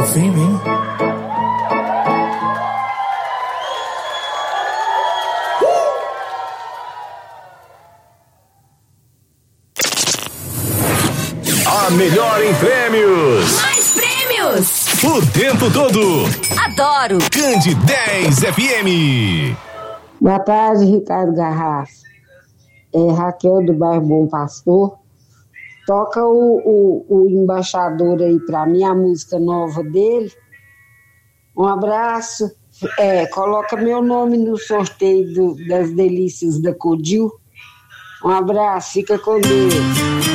Vem, vem. A melhor em prêmios. Mais prêmios. O tempo todo. Adoro. Cande 10 FM. Boa tarde, Ricardo Garrafa. Raquel do bairro Bom Pastor. Toca o embaixador aí pra mim, a música nova dele. Um abraço. Coloca meu nome no sorteio das delícias da Codil. Um abraço, fica com Deus.